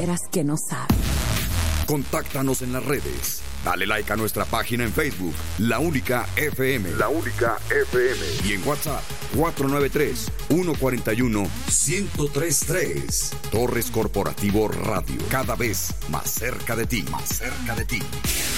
Eras que no sabes. Contáctanos en las redes. Dale like a nuestra página en Facebook, La Única FM. La Única FM. Y en WhatsApp, 493-141-1033. Torres Corporativo Radio. Cada vez más cerca de ti. Más cerca de ti.